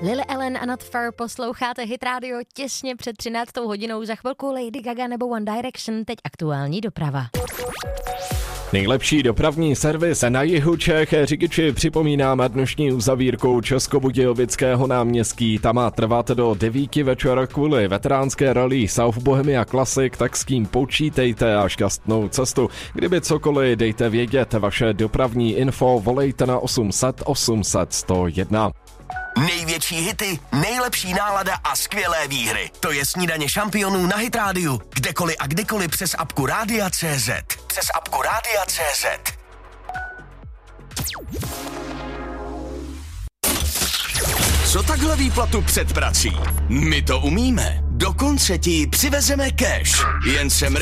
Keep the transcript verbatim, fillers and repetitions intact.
Lily Allen a Not Far, posloucháte Hit Radio těsně před třináctou hodinou, za chvilku Lady Gaga nebo One Direction, teď aktuální doprava. Nejlepší dopravní servis na jihu Čech řidiči připomínáme dnešní uzavírku Českobudějovického náměstí. Ta má trvat do devíti večera kvůli veteránské rally South Bohemia Classic, tak s kým počítejte a šťastnou cestu. Kdyby cokoliv, dejte vědět, vaše dopravní info volejte na osm set osm set sto jedna. Největší hity, nejlepší nálada a skvělé výhry. To je snídaně šampionů na Hit Rádiu. Kdekoliv a kdykoliv přes apku Rádia tečka cé zet. Přes apku Rádia tečka cé zet. Co takhle výplatu před prací? My to umíme. Dokonce ti přivezeme cash. Jen sem